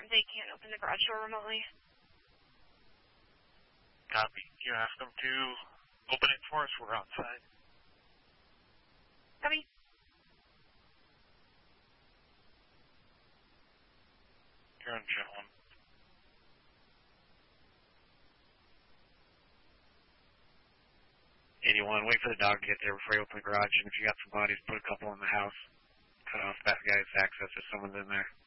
they can't open the garage door remotely. Copy. You ask them to open it for us. We're outside. Copy. You're on jet 1. Wait for the dog to get there before you open the garage, and if you got some bodies, put a couple in the house. Cut off that guy's access if someone's in there.